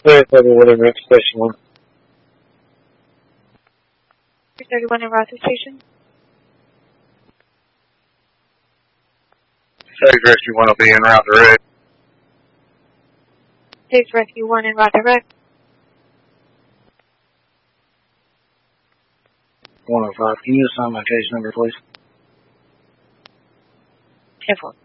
Wait, whatever, at station 1. 331 in Rosser Station. Sage Rescue 1 will be en route direct. Sage Rescue 1 in route direct. 105. Can you assign my case number, please? 10-4.